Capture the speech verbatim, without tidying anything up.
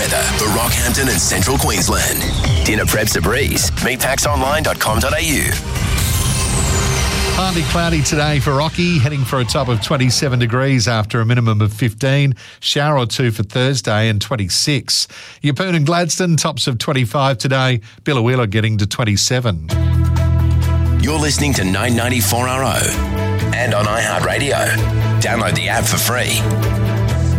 weather for Rockhampton and Central Queensland. Dinner Prep's a breeze. meat packs online dot com dot a u. Partly cloudy today for Rocky, heading for a top of twenty-seven degrees after a minimum of fifteen. Shower or two for Thursday and twenty-six. Yeppoon and Gladstone, tops of twenty-five today. Billawheeler getting to twenty-seven. You're listening to nine ninety-four R O and on iHeartRadio. Download the app for free.